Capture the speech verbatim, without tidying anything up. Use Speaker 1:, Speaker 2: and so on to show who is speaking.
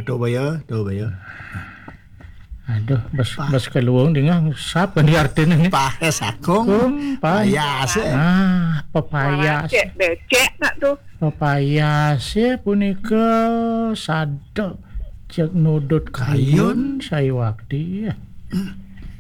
Speaker 1: Tok Baya, Tok Baya.
Speaker 2: Aduh, bas bas keluang dengan sap kan di artinya ni.
Speaker 1: Pahe sakong.
Speaker 2: Kum,
Speaker 1: Payas.
Speaker 2: Ah, papayas.
Speaker 3: Cek becek tak tu.
Speaker 2: Papayas ya punika sado cek nudut kayun saya waktu ya.